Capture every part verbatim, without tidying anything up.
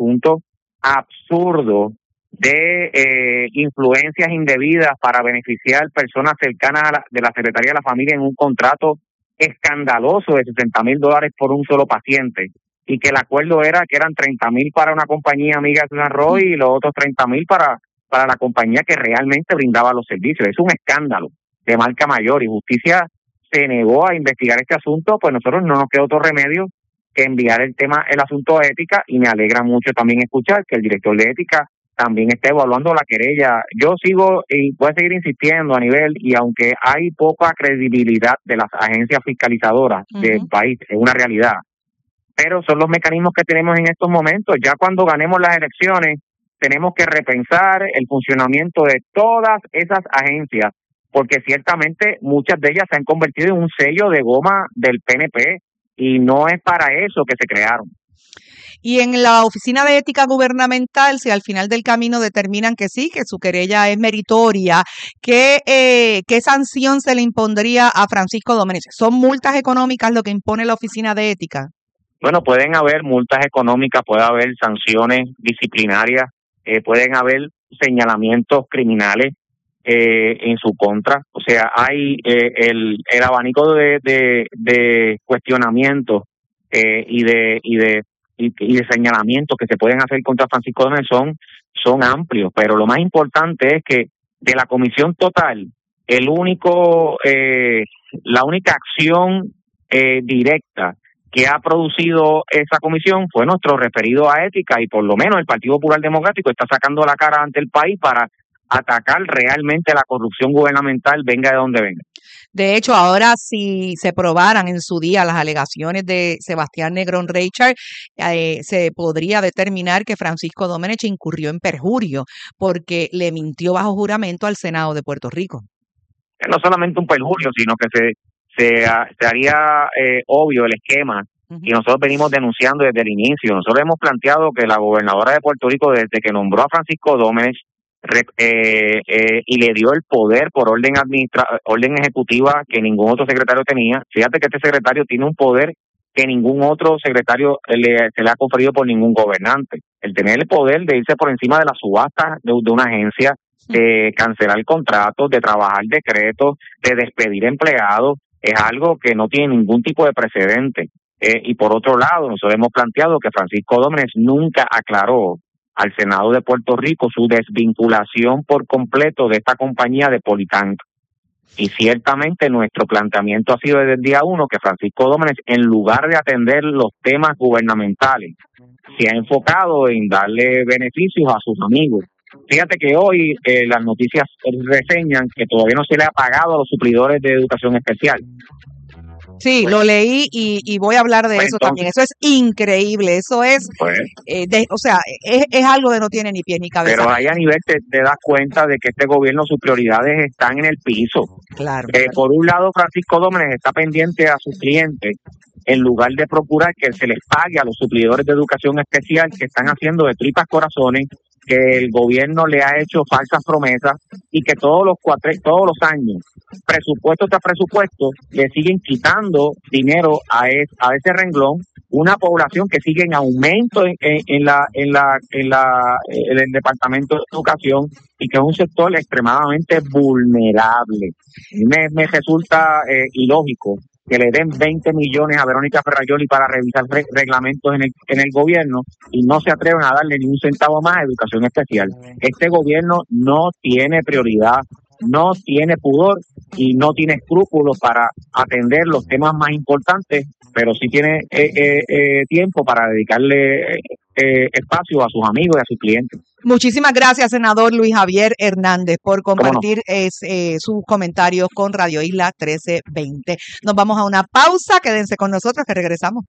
asunto absurdo de eh, influencias indebidas para beneficiar personas cercanas a la, de la Secretaría de la Familia en un contrato escandaloso de sesenta mil dólares por un solo paciente, y que el acuerdo era que eran treinta mil para una compañía amiga de Susan Roy y los otros treinta mil para, para la compañía que realmente brindaba los servicios. Es un escándalo de marca mayor, y Justicia se negó a investigar este asunto. Pues nosotros no nos quedó otro remedio que enviar el tema, el asunto de ética, y me alegra mucho también escuchar que el director de ética también está evaluando la querella. Yo sigo y voy a seguir insistiendo a nivel, y aunque hay poca credibilidad de las agencias fiscalizadoras uh-huh. del país, es una realidad, pero son los mecanismos que tenemos en estos momentos. Ya cuando ganemos las elecciones, tenemos que repensar el funcionamiento de todas esas agencias, porque ciertamente muchas de ellas se han convertido en un sello de goma del P N P, y no es para eso que se crearon. Y en la Oficina de Ética Gubernamental, si al final del camino determinan que sí, que su querella es meritoria, ¿qué, eh, qué sanción se le impondría a Francisco Domenech? ¿Son multas económicas lo que impone la Oficina de Ética? Bueno, pueden haber multas económicas, puede haber sanciones disciplinarias, eh, pueden haber señalamientos criminales eh, en su contra. O sea, hay eh, el, el abanico de, de, de cuestionamientos eh, y de y de y, y de señalamientos que se pueden hacer contra Francisco Domenech son, son amplios, pero lo más importante es que de la comisión total, el único eh, la única acción eh, directa que ha producido esa comisión fue nuestro referido a ética, y por lo menos el Partido Popular Democrático está sacando la cara ante el país para atacar realmente la corrupción gubernamental, venga de donde venga. De hecho, ahora si se probaran en su día las alegaciones de Sebastián Negrón Reichard, eh, se podría determinar que Francisco Domenech incurrió en perjurio porque le mintió bajo juramento al Senado de Puerto Rico. No solamente un perjurio, sino que se se, se haría eh, obvio el esquema, uh-huh. y nosotros venimos denunciando desde el inicio. Nosotros hemos planteado que la gobernadora de Puerto Rico, desde que nombró a Francisco Domenech eh, eh, y le dio el poder por orden administra orden ejecutiva que ningún otro secretario tenía. Fíjate que este secretario tiene un poder que ningún otro secretario le, se le ha conferido por ningún gobernante. El tener el poder de irse por encima de la subasta de, de una agencia, de cancelar contratos, de trabajar decretos, de despedir empleados, es algo que no tiene ningún tipo de precedente. Eh, y por otro lado, nosotros hemos planteado que Francisco Domenech nunca aclaró al Senado de Puerto Rico su desvinculación por completo de esta compañía de Politank. Y ciertamente nuestro planteamiento ha sido desde el día uno que Francisco Domenech, en lugar de atender los temas gubernamentales, se ha enfocado en darle beneficios a sus amigos. Fíjate que hoy eh, las noticias reseñan que todavía no se le ha pagado a los suplidores de educación especial. Sí, pues, lo leí y, y voy a hablar de pues eso entonces, también. Eso es increíble. Eso es, pues, eh, de, o sea, es, es algo que no tiene ni pie ni cabeza. Pero ahí a nivel te, te das cuenta de que este gobierno, sus prioridades están en el piso. Claro. Eh, claro. Por un lado, Francisco Domenech está pendiente a sus clientes en lugar de procurar que se les pague a los suplidores de educación especial que están haciendo de tripas corazones, que el gobierno le ha hecho falsas promesas y que todos los cuatro, todos los años, presupuesto tras presupuesto, le siguen quitando dinero a, es, a ese renglón, una población que sigue en aumento en, en, en la en la en la en el Departamento de Educación, y que es un sector extremadamente vulnerable. Me, me resulta eh, ilógico que le den veinte millones a Verónica Ferrayoli para revisar re reglamentos en el, en el gobierno, y no se atreven a darle ni un centavo más a educación especial. Este gobierno no tiene prioridad, no tiene pudor y no tiene escrúpulos para atender los temas más importantes, pero sí tiene eh, eh, eh, tiempo para dedicarle eh, espacio a sus amigos y a sus clientes. Muchísimas gracias, senador Luis Javier Hernández, por compartir no? es, eh, sus comentarios con Radio Isla trece veinte. Nos vamos a una pausa, quédense con nosotros que regresamos.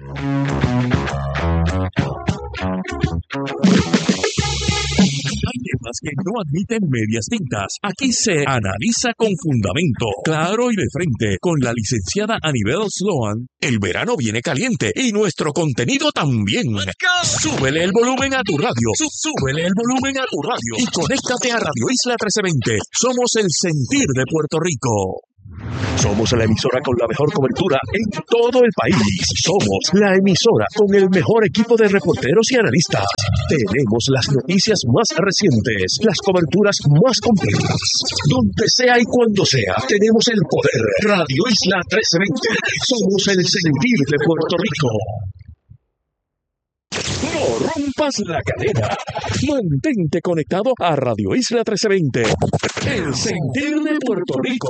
Hay temas que no admiten medias tintas. Aquí se analiza con fundamento, claro y de frente, con la licenciada Anibel Sloan. El verano viene caliente y nuestro contenido también. Súbele el volumen a tu radio. Súbele el volumen a tu radio y conéctate a Radio Isla trece veinte. Somos el sentir de Puerto Rico. Somos la emisora con la mejor cobertura en todo el país. Somos la emisora con el mejor equipo de reporteros y analistas. Tenemos las noticias más recientes, las coberturas más completas. Donde sea y cuando sea, tenemos el poder. Radio Isla trece veinte. Somos el sentir de Puerto Rico. No rompas la cadena. Mantente conectado a Radio Isla trece veinte. El sentir de Puerto Rico.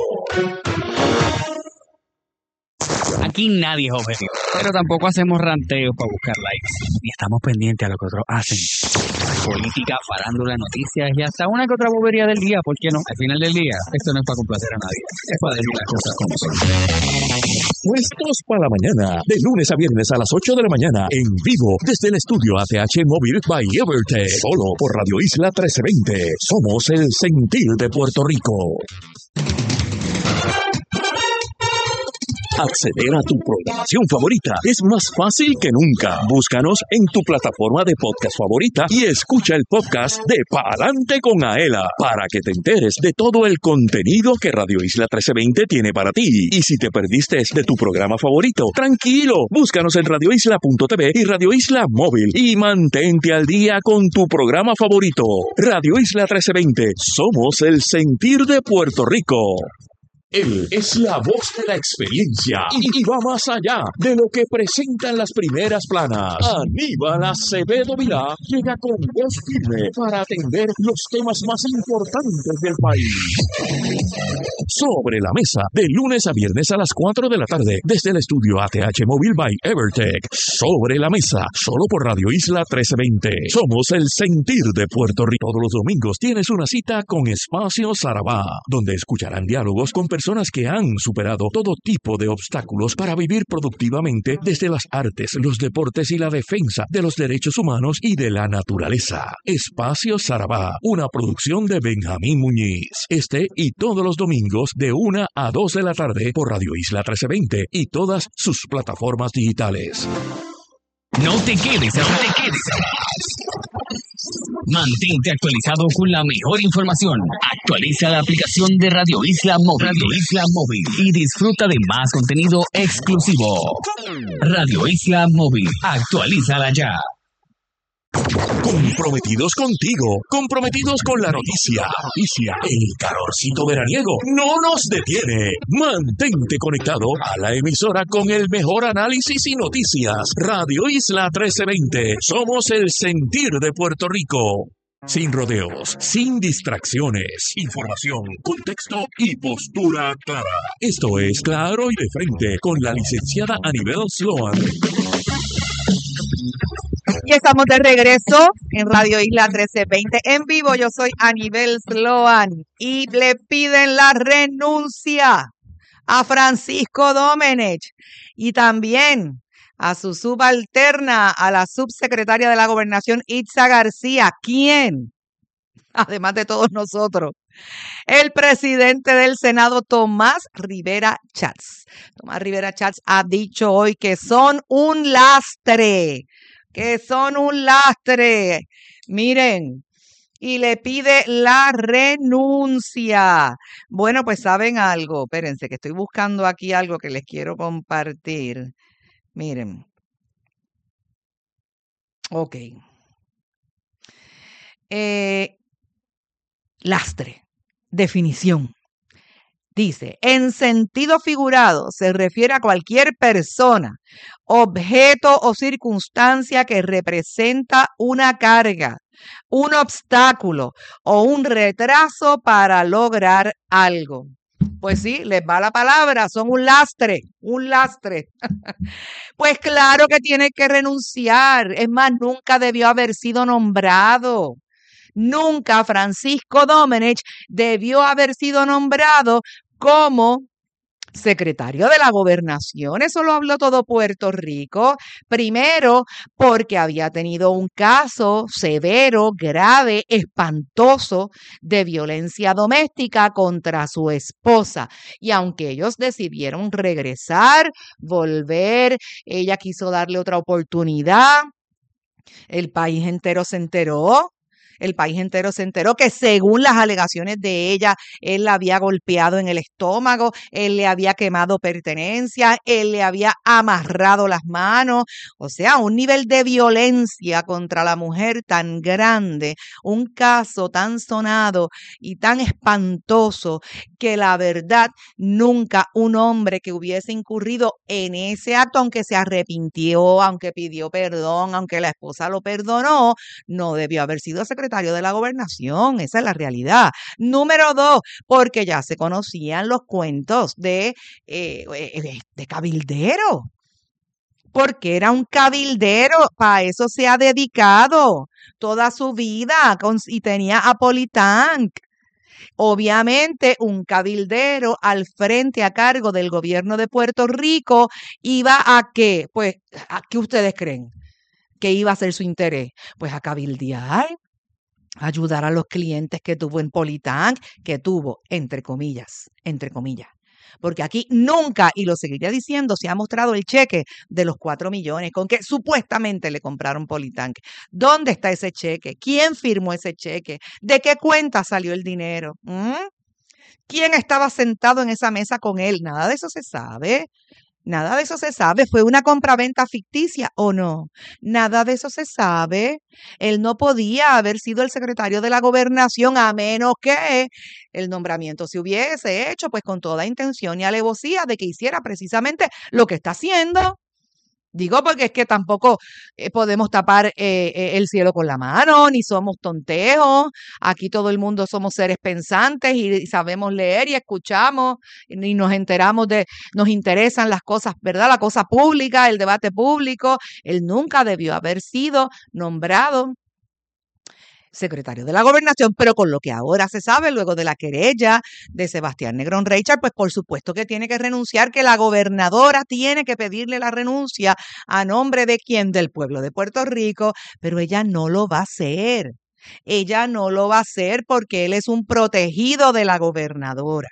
Aquí nadie es objetivo, pero tampoco hacemos ranteos para buscar likes, ni estamos pendientes a lo que otros hacen. Política, farándula, noticias y hasta una que otra bobería del día, ¿por qué no? Al final del día, esto no es para complacer a nadie, es para decir las cosas como son. Puestos para la mañana, de lunes a viernes a las ocho de la mañana, en vivo, desde el estudio A T H Móvil by Evertech, solo por Radio Isla trece veinte. Somos el sentir de Puerto Rico. Acceder a tu programación favorita es más fácil que nunca. Búscanos en tu plataforma de podcast favorita y escucha el podcast de Pa'lante con Aela para que te enteres de todo el contenido que Radio Isla trece veinte tiene para ti. Y si te perdiste de tu programa favorito, tranquilo, búscanos en radio isla punto t v y Radio Isla Móvil y mantente al día con tu programa favorito. Radio Isla trece veinte, somos el sentir de Puerto Rico. Él es la voz de la experiencia y, y va más allá de lo que presentan las primeras planas. Aníbal Acevedo Vilá llega con voz firme para atender los temas más importantes del país. Sobre la mesa, de lunes a viernes a las cuatro de la tarde, desde el estudio A T H Móvil by Evertech. Sobre la mesa, solo por Radio Isla trece veinte. Somos el sentir de Puerto Rico. Todos los domingos tienes una cita con Espacio Sarabá, donde escucharán diálogos con personas que han superado todo tipo de obstáculos para vivir productivamente desde las artes, los deportes y la defensa de los derechos humanos y de la naturaleza. Espacio Sarabá, una producción de Benjamín Muñiz. Este y todos los domingos de una a dos de la tarde por Radio Isla trece veinte y todas sus plataformas digitales. No te quedes, no te quedes. Mantente actualizado con la mejor información. Actualiza la aplicación de Radio Isla Móvil, Radio Isla Móvil y disfruta de más contenido exclusivo. Radio Isla Móvil, actualízala ya. Comprometidos contigo, comprometidos con la noticia. Noticia, el calorcito veraniego no nos detiene. Mantente conectado a la emisora con el mejor análisis y noticias. Radio Isla trece veinte. Somos el sentir de Puerto Rico. Sin rodeos, sin distracciones, información, contexto y postura clara. Esto es Claro y de Frente con la licenciada Anibel Sloan. Y estamos de regreso en Radio Isla trece veinte en vivo. Yo soy Anibel Sloan y le piden la renuncia a Francisco Domenech y también a su subalterna, a la subsecretaria de la Gobernación, Itza García. ¿Quién? Además de todos nosotros, el presidente del Senado, Tomás Rivera Chats. Tomás Rivera Chats ha dicho hoy que son un lastre, que son un lastre. Miren, y le pide la renuncia. Bueno, pues saben algo, espérense que estoy buscando aquí algo que les quiero compartir. Miren. Ok. Eh, lastre. Definición. Dice, en sentido figurado se refiere a cualquier persona, objeto o circunstancia que representa una carga, un obstáculo o un retraso para lograr algo. Pues sí, les va la palabra, son un lastre, un lastre. Pues claro que tiene que renunciar, es más, nunca debió haber sido nombrado. Nunca Francisco Domenech debió haber sido nombrado como secretario de la Gobernación. Eso lo habló todo Puerto Rico. Primero, porque había tenido un caso severo, grave, espantoso de violencia doméstica contra su esposa. Y aunque ellos decidieron regresar, volver, ella quiso darle otra oportunidad. El país entero se enteró. El país entero se enteró que según las alegaciones de ella, él la había golpeado en el estómago, él le había quemado pertenencias, él le había amarrado las manos, o sea, un nivel de violencia contra la mujer tan grande, un caso tan sonado y tan espantoso que la verdad nunca un hombre que hubiese incurrido en ese acto, aunque se arrepintió, aunque pidió perdón, aunque la esposa lo perdonó, no debió haber sido secretario de la gobernación. Esa es la realidad. Número dos, porque ya se conocían los cuentos de, eh, de cabildero. Porque era un cabildero, para eso se ha dedicado toda su vida con, y tenía a Politank. Obviamente, un cabildero al frente a cargo del gobierno de Puerto Rico iba a qué, pues, ¿a qué ustedes creen que iba a ser su interés? Pues a cabildear, ayudar a los clientes que tuvo en Politank, que tuvo, entre comillas, entre comillas. Porque aquí nunca, y lo seguiría diciendo, se ha mostrado el cheque de los cuatro millones con que supuestamente le compraron Politank. ¿Dónde está ese cheque? ¿Quién firmó ese cheque? ¿De qué cuenta salió el dinero? ¿Mm? ¿Quién estaba sentado en esa mesa con él? Nada de eso se sabe. Nada de eso se sabe. ¿Fue una compraventa ficticia o no? Nada de eso se sabe. Él no podía haber sido el secretario de la gobernación a menos que el nombramiento se hubiese hecho pues con toda intención y alevosía de que hiciera precisamente lo que está haciendo. Digo porque es que tampoco eh, podemos tapar eh, eh, el cielo con la mano, ni somos tontejos. Aquí todo el mundo somos seres pensantes y, y sabemos leer y escuchamos y nos enteramos de, nos interesan las cosas, ¿verdad? La cosa pública, el debate público. Él nunca debió haber sido nombrado secretario de la gobernación, pero con lo que ahora se sabe, luego de la querella de Sebastián Negrón Reichard, pues por supuesto que tiene que renunciar, que la gobernadora tiene que pedirle la renuncia a nombre de quién, del pueblo de Puerto Rico, pero ella no lo va a hacer. Ella no lo va a hacer porque él es un protegido de la gobernadora.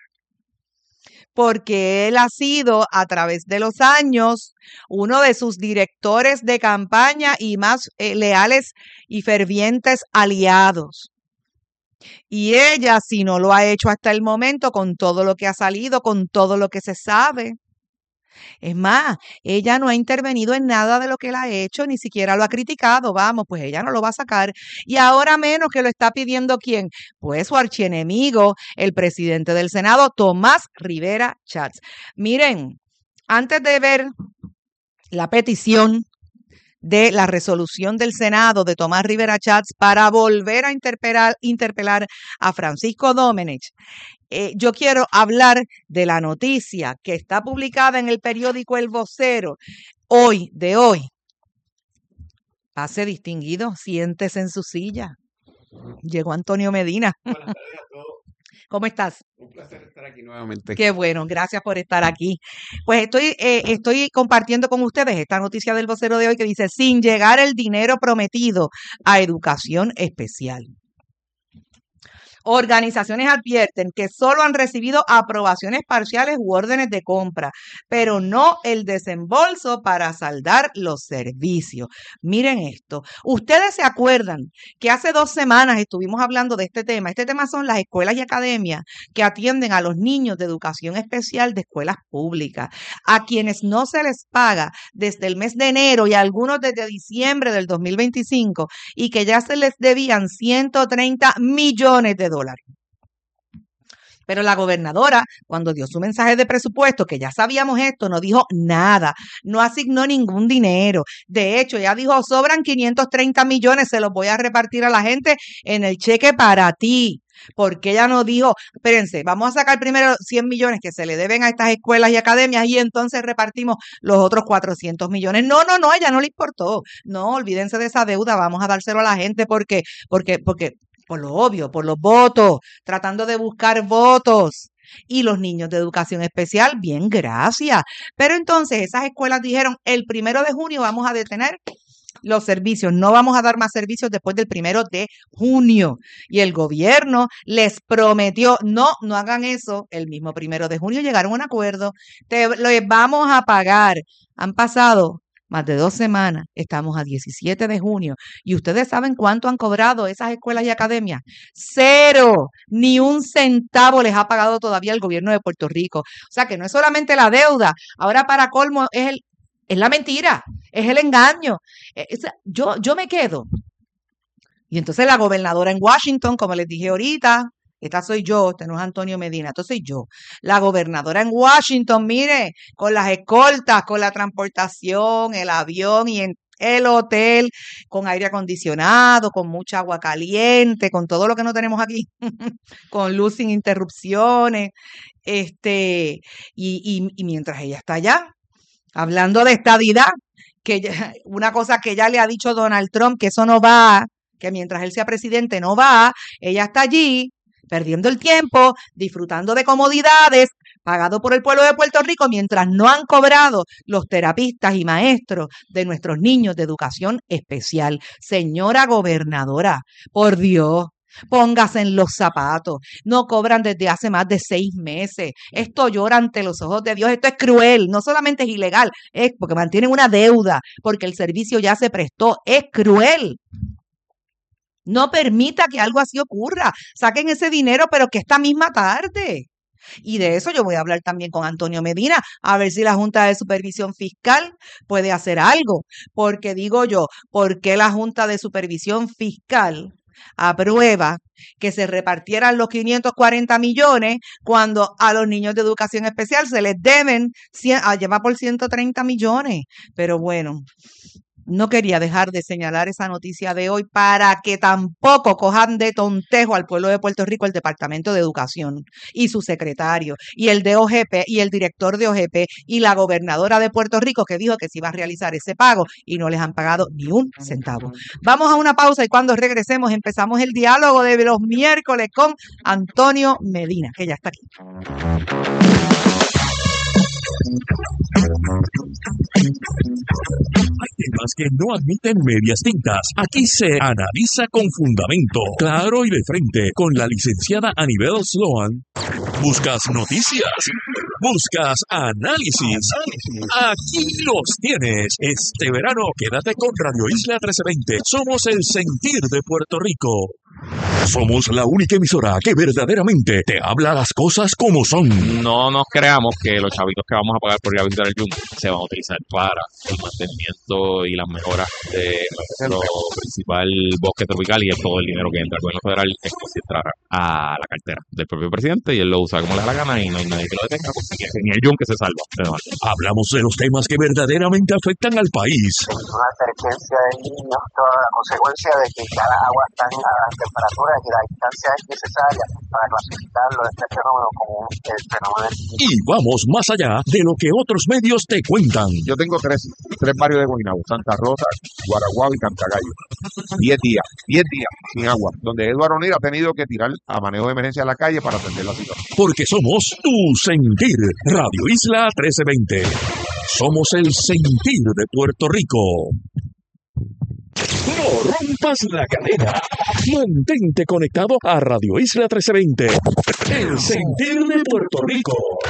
Porque él ha sido a través de los años uno de sus directores de campaña y más eh, leales y fervientes aliados. Y ella, si no lo ha hecho hasta el momento, con todo lo que ha salido, con todo lo que se sabe. Es más, ella no ha intervenido en nada de lo que él ha hecho, ni siquiera lo ha criticado, vamos, pues ella no lo va a sacar. Y ahora menos que lo está pidiendo ¿quién? Pues su archienemigo, el presidente del Senado, Tomás Rivera Schatz. Miren, antes de ver la petición de la resolución del Senado de Tomás Rivera Schatz para volver a interpelar, interpelar a Francisco Domenech, Eh, yo quiero hablar de la noticia que está publicada en el periódico El Vocero hoy, de hoy. Pase distinguido, siéntese en su silla. Llegó Antonio Medina. Buenas tardes a todos. ¿Cómo estás? Un placer estar aquí nuevamente. Qué bueno, gracias por estar aquí. Pues estoy, eh, estoy compartiendo con ustedes esta noticia del Vocero de hoy que dice, sin llegar el dinero prometido a educación especial. Organizaciones advierten que solo han recibido aprobaciones parciales u órdenes de compra, pero no el desembolso para saldar los servicios. Miren esto. Ustedes se acuerdan que hace dos semanas estuvimos hablando de este tema. Este tema son las escuelas y academias que atienden a los niños de educación especial de escuelas públicas, a quienes no se les paga desde el mes de enero y a algunos desde diciembre del dos mil veinticinco y que ya se les debían ciento treinta millones de dólares. dólares. Pero la gobernadora, cuando dio su mensaje de presupuesto, que ya sabíamos esto, no dijo nada, no asignó ningún dinero. De hecho, ella dijo, sobran quinientos treinta millones, se los voy a repartir a la gente en el cheque para ti. Porque ella no dijo, espérense, vamos a sacar primero cien millones que se le deben a estas escuelas y academias y entonces repartimos los otros cuatrocientos millones. No, no, no, a ella no le importó. No, olvídense de esa deuda, vamos a dárselo a la gente porque, porque, porque, por lo obvio, por los votos, tratando de buscar votos. Y los niños de educación especial, bien, gracias. Pero entonces esas escuelas dijeron, el primero de junio vamos a detener los servicios, no vamos a dar más servicios después del primero de junio. Y el gobierno les prometió, no, no hagan eso. El mismo primero de junio llegaron a un acuerdo, te, les vamos a pagar. Han pasado más de dos semanas, estamos a diecisiete de junio, y ustedes saben cuánto han cobrado esas escuelas y academias. Cero, ni un centavo les ha pagado todavía el gobierno de Puerto Rico. O sea que no es solamente la deuda, ahora para colmo es el, es la mentira, es el engaño. Es, yo, yo me quedo. Y entonces la gobernadora en Washington, como les dije ahorita, esta soy yo, este no es Antonio Medina, esto soy yo. La gobernadora en Washington, mire, con las escoltas, con la transportación, el avión y en el hotel, con aire acondicionado, con mucha agua caliente, con todo lo que no tenemos aquí, con luz sin interrupciones, este, y, y, y mientras ella está allá, hablando de estadidad, que ella, una cosa que ya le ha dicho Donald Trump, que eso no va, que mientras él sea presidente no va, ella está allí, perdiendo el tiempo, disfrutando de comodidades, pagado por el pueblo de Puerto Rico, mientras no han cobrado los terapistas y maestros de nuestros niños de educación especial. Señora gobernadora, por Dios, póngase en los zapatos. No cobran desde hace más de seis meses. Esto llora ante los ojos de Dios. Esto es cruel. No solamente es ilegal, es porque mantienen una deuda, porque el servicio ya se prestó. Es cruel. No permita que algo así ocurra. Saquen ese dinero, pero que esta misma tarde. Y de eso yo voy a hablar también con Antonio Medina, a ver si la Junta de Supervisión Fiscal puede hacer algo. Porque digo yo, ¿por qué la Junta de Supervisión Fiscal aprueba que se repartieran los quinientos cuarenta millones cuando a los niños de educación especial se les deben a llevar por ciento treinta millones? Pero bueno, no quería dejar de señalar esa noticia de hoy para que tampoco cojan de tontejo al pueblo de Puerto Rico el Departamento de Educación y su secretario y el de O G P y el director de O G P y la gobernadora de Puerto Rico que dijo que se iba a realizar ese pago y no les han pagado ni un centavo. Vamos a una pausa y cuando regresemos empezamos el diálogo de los miércoles con Antonio Medina, que ya está aquí. Hay temas que no admiten medias tintas. Aquí se analiza con fundamento, claro y de frente, con la licenciada Anibel Sloan. ¿Buscas noticias? ¿Buscas análisis? Aquí los tienes. Este verano quédate con Radio Isla trece veinte. Somos el sentir de Puerto Rico. Somos la única emisora que verdaderamente te habla las cosas como son. No nos creamos que los chavitos que vamos a pagar por ir a visitar el yunque se van a utilizar para el mantenimiento y las mejoras de nuestro principal bosque tropical y el, todo el dinero que entra al gobierno federal es como si entrara a la cartera del propio presidente y él lo usa como le da la gana y no hay nadie que lo detenga porque ni el yunque se salva. Hablamos de los temas que verdaderamente afectan al país. Una advertencia del niño, toda la consecuencia de que cada agua está a temperaturas y la distancia es necesaria para clasificarlo de este fenómeno como el fenómeno. Y vamos más allá de lo que otros medios te cuentan. Yo tengo tres, tres barrios de Guaynabo, Santa Rosa, Guaraguao y Cantagallo. Diez días, diez días sin agua, donde Eduardo O'Neill ha tenido que tirar a manejo de emergencia a la calle para atender la situación. Porque somos tu sentir. Radio Isla trece veinte. Somos el sentir de Puerto Rico. No rompas la cadena. Mantente conectado a Radio Isla trece veinte. El sentir de Puerto Rico.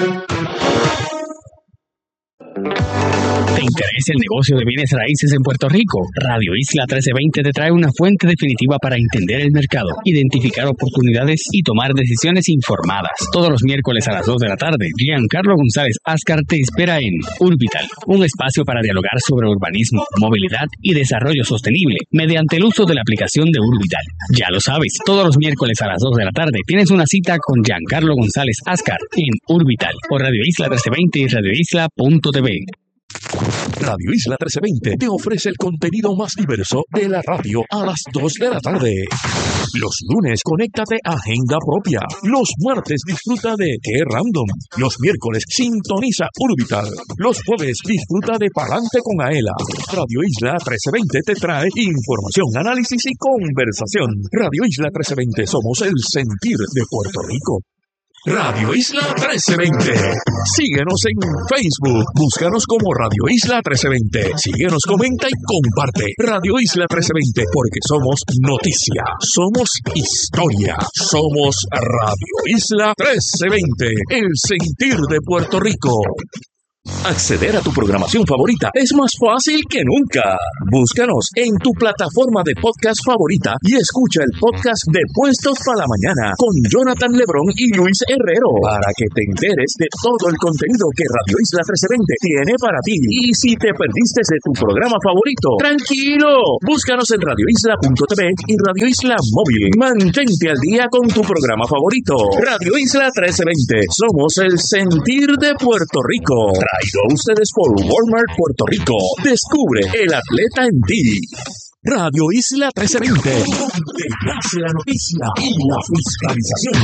¿Te interesa el negocio de bienes raíces en Puerto Rico? Radio Isla trece veinte te trae una fuente definitiva para entender el mercado, identificar oportunidades y tomar decisiones informadas. Todos los miércoles a las dos de la tarde, Giancarlo González Ascar te espera en Urbital, un espacio para dialogar sobre urbanismo, movilidad y desarrollo sostenible mediante el uso de la aplicación de Urbital. Ya lo sabes, todos los miércoles a las dos de la tarde tienes una cita con Giancarlo González Ascar en Urbital por Radio Isla trece veinte y radio isla punto t v. Radio Isla trece veinte te ofrece el contenido más diverso de la radio a las dos de la tarde. Los lunes, conéctate a Agenda Propia. Los martes, disfruta de Qué Random. Los miércoles, sintoniza Urbital. Los jueves, disfruta de Palante con Aela. Radio Isla trece veinte te trae información, análisis y conversación. Radio Isla trece veinte, somos el sentir de Puerto Rico. Radio Isla trece veinte. Síguenos en Facebook. Búscanos como Radio Isla trece veinte. Síguenos, comenta y comparte. Radio Isla trece veinte, porque somos noticia, somos historia, somos Radio Isla trece veinte, el sentir de Puerto Rico. Acceder a tu programación favorita es más fácil que nunca. Búscanos en tu plataforma de podcast favorita y escucha el podcast de Puestos para la Mañana con Jonathan Lebrón y Luis Herrero para que te enteres de todo el contenido que Radio Isla trece veinte tiene para ti. Y si te perdiste de tu programa favorito, tranquilo, búscanos en radio isla punto t v y Radio Isla Móvil. Mantente al día con tu programa favorito. Radio Isla trece veinte, somos el sentir de Puerto Rico. Traído a ustedes por Walmart Puerto Rico. Descubre el atleta en ti. Radio Isla trece veinte. Donde nace la noticia y la fiscalización.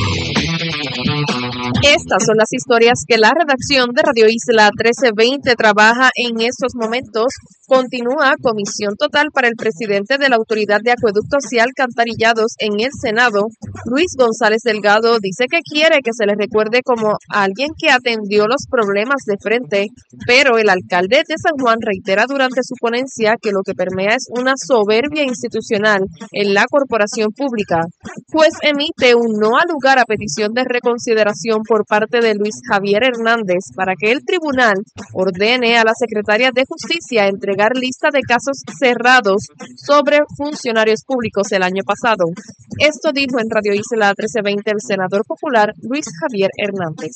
Estas son las historias que la redacción de Radio Isla trece veinte trabaja en estos momentos. Continúa comisión total para el presidente de la Autoridad de Acueductos y Alcantarillados en el Senado. Luis González Delgado dice que quiere que se le recuerde como alguien que atendió los problemas de frente, pero el alcalde de San Juan reitera durante su ponencia que lo que permea es una soberbia institucional en la corporación pública. Juez emite un no al lugar a petición de reconsideración por parte de Luis Javier Hernández para que el tribunal ordene a la secretaria de Justicia entregar lista de casos cerrados sobre funcionarios públicos el año pasado. Esto dijo en Radio Isla trece veinte el senador popular Luis Javier Hernández.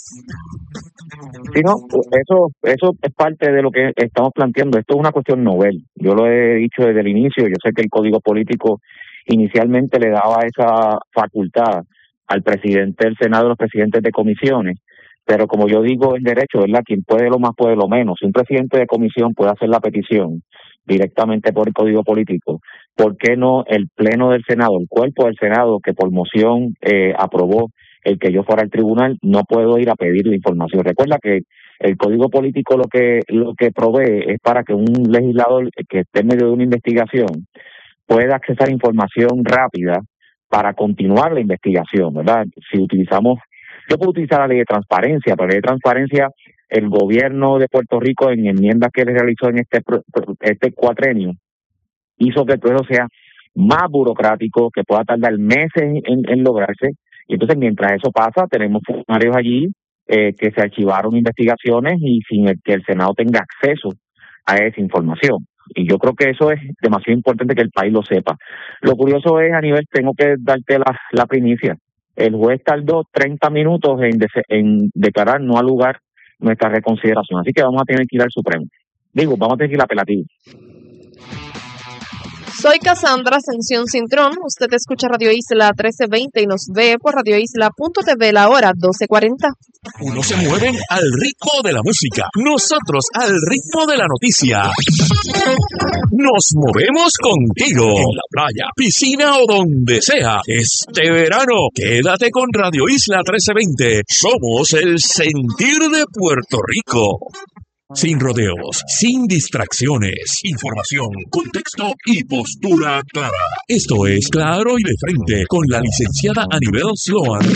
Sí, no, eso, eso es parte de lo que estamos planteando. Esto es una cuestión novel. Yo lo he dicho desde el inicio. Yo sé que el Código Político inicialmente le daba esa facultad al presidente del Senado, a los presidentes de comisiones, pero como yo digo en derecho, ¿verdad? Quien puede lo más puede lo menos. Si un presidente de comisión puede hacer la petición directamente por el Código Político, ¿por qué no el Pleno del Senado, el cuerpo del Senado que por moción eh, aprobó el que yo fuera al tribunal, no puedo ir a pedir la información? Recuerda que el Código Político lo que lo que provee es para que un legislador que esté en medio de una investigación pueda accesar información rápida para continuar la investigación, ¿verdad? Si utilizamos, yo puedo utilizar la ley de transparencia, pero la ley de transparencia, el gobierno de Puerto Rico en enmiendas que le realizó en este este cuatrenio, hizo que el proceso sea más burocrático, que pueda tardar meses en, en lograrse. Y entonces, mientras eso pasa, tenemos funcionarios allí eh, que se archivaron investigaciones y sin el, que el Senado tenga acceso a esa información. Y yo creo que eso es demasiado importante que el país lo sepa. Lo curioso es, a nivel, tengo que darte la, la primicia. El juez tardó treinta minutos en, de, en declarar no al lugar nuestra reconsideración. Así que vamos a tener que ir al Supremo. Digo, vamos a tener que ir al apelativo. Soy Cassandra Ascensión Cintrón. Usted escucha Radio Isla trece veinte y nos ve por radio isla punto t v la hora doce cuarenta. Unos se mueven al ritmo de la música, nosotros al ritmo de la noticia. Nos movemos contigo en la playa, piscina o donde sea. Este verano, quédate con Radio Isla trece veinte. Somos el sentir de Puerto Rico. Sin rodeos, sin distracciones, información, contexto y postura clara. Esto es Claro y de Frente con la licenciada Anibel Sloan.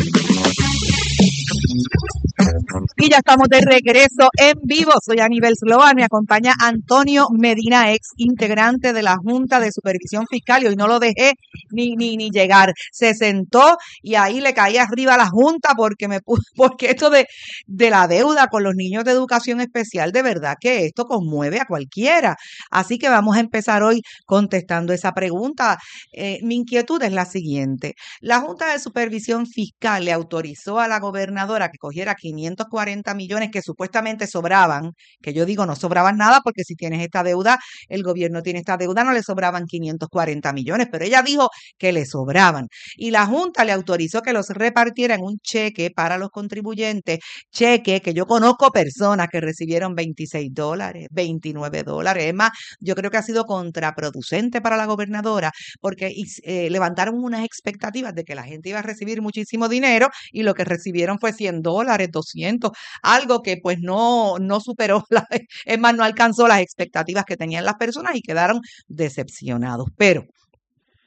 Y ya estamos de regreso en vivo. Soy Anibel Sloan, me acompaña Antonio Medina, ex integrante de la Junta de Supervisión Fiscal, y hoy no lo dejé ni ni ni llegar. Se sentó y ahí le caía arriba a la Junta porque me porque esto de, de la deuda con los niños de educación especial, de verdad que esto conmueve a cualquiera. Así que vamos a empezar hoy contestando esa pregunta. Eh, mi inquietud es la siguiente. La Junta de Supervisión Fiscal le autorizó a la gobernadora que cogiera quinientos cuarenta millones que supuestamente sobraban, que yo digo no sobraban nada porque si tienes esta deuda, el gobierno tiene esta deuda, no le sobraban quinientos cuarenta millones, pero ella dijo que le sobraban. Y la Junta le autorizó que los repartiera en un cheque para los contribuyentes, cheque que yo conozco personas que recibieron veintiséis dólares, veintinueve dólares. Es más, yo creo que ha sido contraproducente para la gobernadora porque eh, levantaron unas expectativas de que la gente iba a recibir muchísimo dinero y lo que recibieron fue cien dólares, doscientos, algo que pues no, no superó, la, es más, no alcanzó las expectativas que tenían las personas y quedaron decepcionados. Pero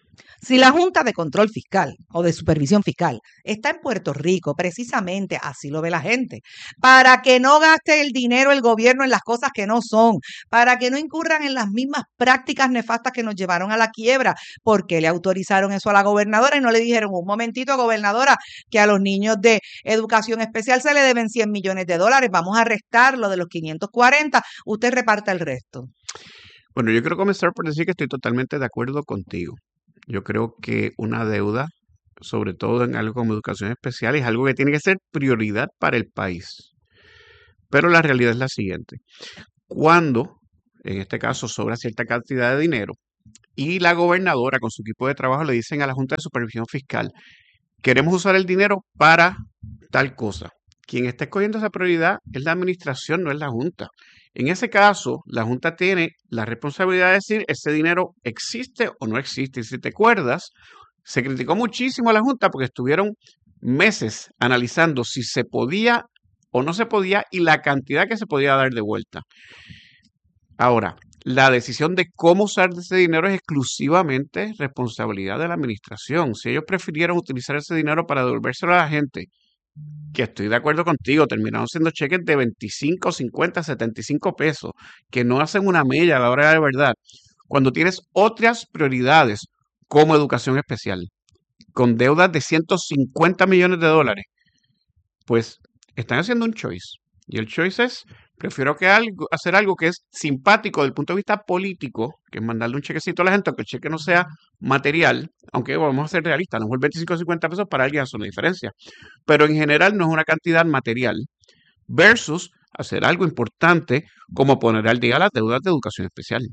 Si la Junta de Control Fiscal o de Supervisión Fiscal está en Puerto Rico, precisamente así lo ve la gente, para que no gaste el dinero el gobierno en las cosas que no son, para que no incurran en las mismas prácticas nefastas que nos llevaron a la quiebra, porque le autorizaron eso a la gobernadora y no le dijeron, un momentito, gobernadora, que a los niños de educación especial se le deben cien millones de dólares, vamos a restarlo de los quinientos cuarenta, usted reparta el resto. Bueno, yo quiero comenzar por decir que estoy totalmente de acuerdo contigo. Yo creo que una deuda, sobre todo en algo como educación especial, es algo que tiene que ser prioridad para el país. Pero la realidad es la siguiente. Cuando, en este caso, sobra cierta cantidad de dinero y la gobernadora con su equipo de trabajo le dicen a la Junta de Supervisión Fiscal, queremos usar el dinero para tal cosa. Quien está escogiendo esa prioridad es la administración, no es la Junta. En ese caso, la Junta tiene la responsabilidad de decir ese dinero existe o no existe. Y si te acuerdas, se criticó muchísimo a la Junta porque estuvieron meses analizando si se podía o no se podía y la cantidad que se podía dar de vuelta. Ahora, la decisión de cómo usar ese dinero es exclusivamente responsabilidad de la administración. Si ellos prefirieron utilizar ese dinero para devolvérselo a la gente, que estoy de acuerdo contigo, terminaron siendo cheques de veinticinco, cincuenta, setenta y cinco pesos, que no hacen una mella a la hora de verdad. Cuando tienes otras prioridades, como educación especial, con deudas de ciento cincuenta millones de dólares, pues están haciendo un choice. Y el choice es, prefiero que algo, hacer algo que es simpático desde el punto de vista político, que es mandarle un chequecito a la gente, aunque el cheque no sea material, aunque vamos a ser realistas, a lo mejor veinticinco o cincuenta pesos para alguien hace una diferencia, pero en general no es una cantidad material, versus hacer algo importante como poner al día las deudas de educación especial.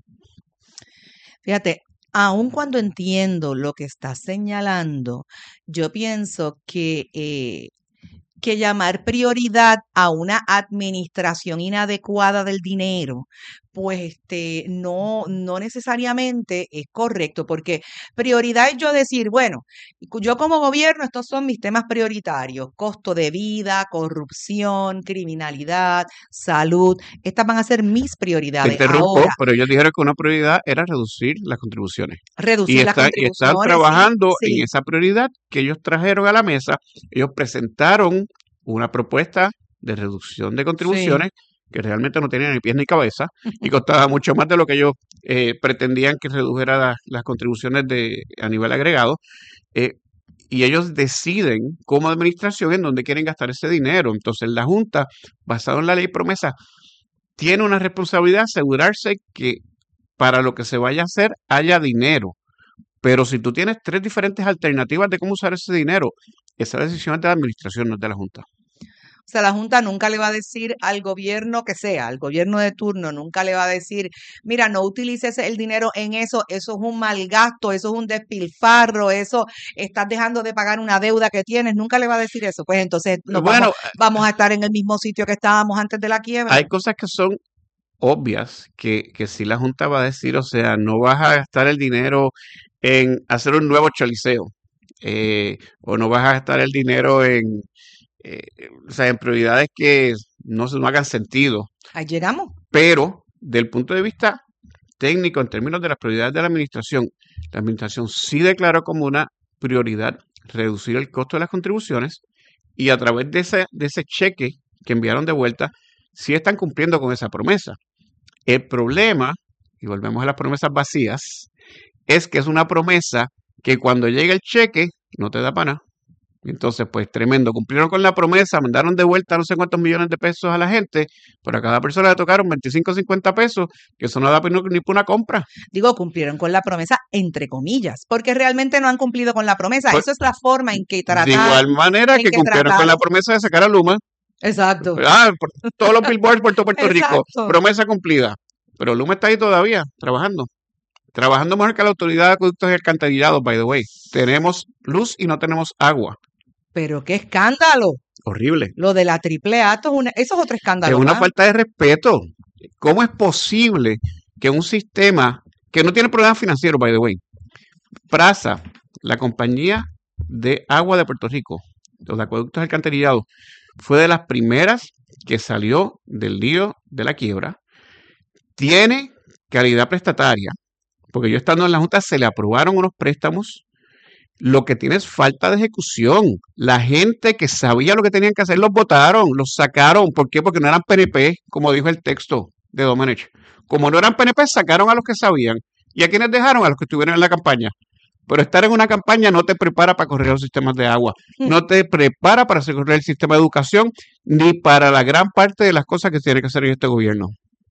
Fíjate, aun cuando entiendo lo que estás señalando, yo pienso que... Eh, que llamar prioridad a una administración inadecuada del dinero, pues este, no, no necesariamente es correcto, porque prioridad es yo decir, bueno, yo como gobierno estos son mis temas prioritarios, costo de vida, corrupción, criminalidad, salud, estas van a ser mis prioridades. Te interrumpo, ahora, pero ellos dijeron que una prioridad era reducir las contribuciones. Reducir y, las está, y contribuciones. están trabajando sí, sí. en esa prioridad que ellos trajeron a la mesa. Ellos presentaron una propuesta de reducción de contribuciones sí. que realmente no tenía ni pies ni cabeza y costaba mucho más de lo que ellos eh, pretendían que redujera la, las contribuciones de, a nivel agregado. Eh, y ellos deciden como administración en dónde quieren gastar ese dinero. Entonces la Junta, basado en la ley promesa, tiene una responsabilidad de asegurarse que para lo que se vaya a hacer haya dinero. Pero si tú tienes tres diferentes alternativas de cómo usar ese dinero, esa decisión es de la administración, no es de la Junta. O sea, la Junta nunca le va a decir al gobierno que sea, al gobierno de turno, nunca le va a decir, mira, no utilices el dinero en eso, eso es un mal gasto, eso es un despilfarro, eso estás dejando de pagar una deuda que tienes, nunca le va a decir eso. Pues entonces nos bueno, vamos, vamos a estar en el mismo sitio que estábamos antes de la quiebra. Hay cosas que son obvias que, que sí la Junta va a decir, o sea, no vas a gastar el dinero en hacer un nuevo choliseo, eh, o no vas a gastar el dinero en... Eh, o sea, en prioridades que no, no hagan sentido. Ahí llegamos. Pero, del punto de vista técnico, en términos de las prioridades de la administración, la administración sí declaró como una prioridad reducir el costo de las contribuciones y a través de ese, de ese cheque que enviaron de vuelta, sí están cumpliendo con esa promesa. El problema, y volvemos a las promesas vacías, es que es una promesa que cuando llega el cheque no te da para nada. Entonces, pues tremendo, cumplieron con la promesa, mandaron de vuelta no sé cuántos millones de pesos a la gente, pero a cada persona le tocaron veinticinco o cincuenta pesos, que eso no da ni, ni para una compra. Digo, cumplieron con la promesa, entre comillas, porque realmente no han cumplido con la promesa. Pues, eso es la forma en que trataron. De igual manera que, que cumplieron trataron. con la promesa de sacar a Luma. Exacto. Ah, por todos los billboards por todo Puerto Rico, promesa cumplida. Pero Luma está ahí todavía, trabajando. Trabajando mejor que la Autoridad de Acueductos y Alcantarillados, by the way. Tenemos luz y no tenemos agua. Pero qué escándalo. Horrible. Lo de la triple A, eso es, una, eso es otro escándalo. Es una más. falta de respeto. ¿Cómo es posible que un sistema que no tiene problemas financieros, by the way, Prasa, la compañía de agua de Puerto Rico, los acueductos alcantarillados, fue de las primeras que salió del lío de la quiebra, tiene calidad prestataria, porque yo estando en la Junta se le aprobaron unos préstamos Lo que tiene es falta de ejecución. La gente que sabía lo que tenían que hacer los votaron, los sacaron. ¿Por qué? Porque no eran P N P, como dijo el texto de Domenech. Como no eran P N P, sacaron a los que sabían. ¿Y a quienes dejaron? A los que estuvieron en la campaña. Pero estar en una campaña no te prepara para correr los sistemas de agua, no te prepara para correr el sistema de educación, ni para la gran parte de las cosas que tiene que hacer en este gobierno.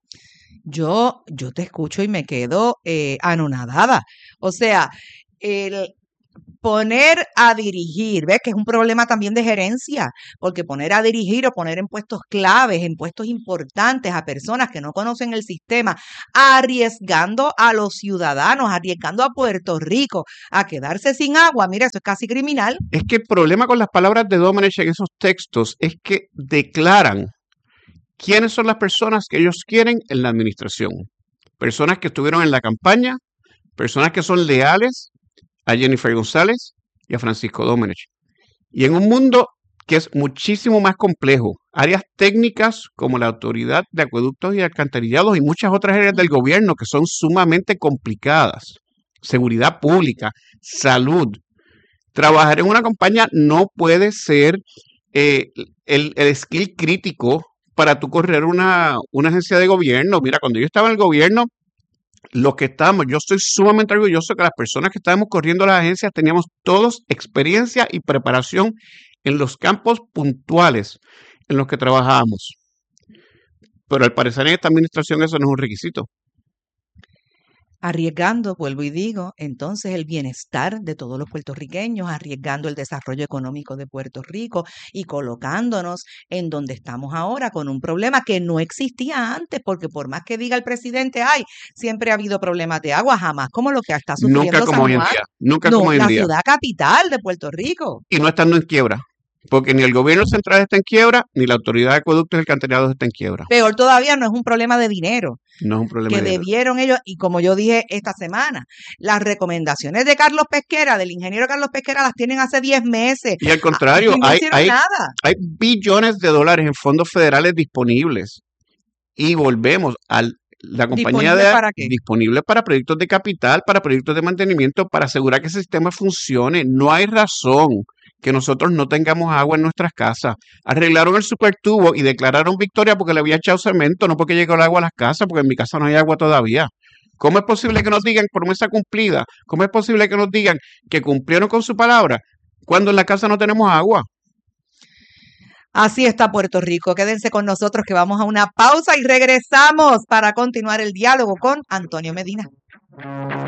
Yo, yo te escucho y me quedo eh, anonadada. O sea, el poner a dirigir, ¿ves? Que es un problema también de gerencia, porque poner a dirigir o poner en puestos claves, en puestos importantes a personas que no conocen el sistema, arriesgando a los ciudadanos, arriesgando a Puerto Rico a quedarse sin agua, mira, eso es casi criminal. Es que el problema con las palabras de Domenech en esos textos es que declaran quiénes son las personas que ellos quieren en la administración. Personas que estuvieron en la campaña, personas que son leales a Jennifer González y a Francisco Domenech. Y en un mundo que es muchísimo más complejo, áreas técnicas como la Autoridad de Acueductos y Alcantarillados y muchas otras áreas del gobierno que son sumamente complicadas, seguridad pública, salud. Trabajar en una campaña no puede ser eh, el, el skill crítico para tú correr una, una agencia de gobierno. Mira, cuando yo estaba en el gobierno, los que estábamos, yo estoy sumamente orgulloso que las personas que estábamos corriendo las agencias teníamos todos experiencia y preparación en los campos puntuales en los que trabajábamos. Pero al parecer en esta administración eso no es un requisito. Arriesgando, vuelvo y digo, entonces el bienestar de todos los puertorriqueños, arriesgando el desarrollo económico de Puerto Rico y colocándonos en donde estamos ahora con un problema que no existía antes, porque por más que diga el presidente, ay, siempre ha habido problemas de agua, jamás como lo que está sufriendo Nunca como San hoy en Juan. día. Nunca No, como hoy en la día. ciudad capital de Puerto Rico. Y no estando en quiebra. Porque ni el gobierno central está en quiebra, ni la Autoridad de Acueductos y Alcantarillados está en quiebra. Peor todavía, no es un problema de dinero. No es un problema Que de dinero. debieron ellos, y como yo dije esta semana, las recomendaciones de Carlos Pesquera, del ingeniero Carlos Pesquera, las tienen hace diez meses. Y al contrario, Aquí no hay, hicieron hay, nada. hay billones de dólares en fondos federales disponibles. Y volvemos a la compañía ¿Disponible de para qué? disponible para proyectos de capital, para proyectos de mantenimiento, para asegurar que ese sistema funcione. No hay razón que nosotros no tengamos agua en nuestras casas. Arreglaron el supertubo y declararon victoria porque le había echado cemento, no porque llegó el agua a las casas, porque en mi casa no hay agua todavía. ¿Cómo es posible que nos digan promesa cumplida? ¿Cómo es posible que nos digan que cumplieron con su palabra cuando en la casa no tenemos agua? Así está Puerto Rico. Quédense con nosotros que vamos a una pausa y regresamos para continuar el diálogo con Antonio Medina.